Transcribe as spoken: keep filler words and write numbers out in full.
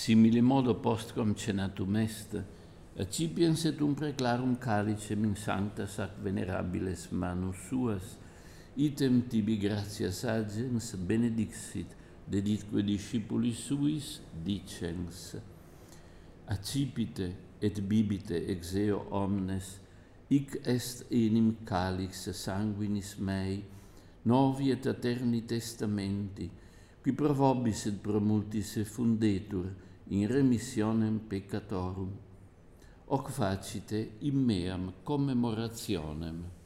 simile modo postcom cenatum est, accipiens et um preclarum calicem in sancta sac venerabiles manus suas, item tibi gratias agens benedixit, deditque discipulis suis dicens. Accipite et bibite ex eo omnes, hic est enim calix sanguinis mei, novi et aeterni testamenti, qui pro vobis et pro multis fundetur in remissionem peccatorum. Hoc facite in meam commemorationem.